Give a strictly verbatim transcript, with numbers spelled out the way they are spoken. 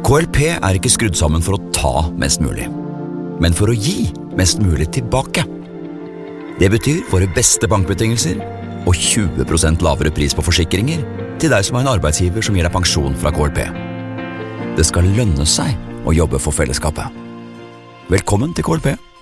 K L P er ikke skrudd sammen for å ta mest mulig, men for å gi mest mulig tilbake. Det betyr våre beste bankbetingelser og tjue prosent lavere pris på forsikringer til deg som er en arbeidsgiver som gir deg pensjon fra K L P. Det skal lønne seg å jobbe for fellesskapet. Velkommen til K L P.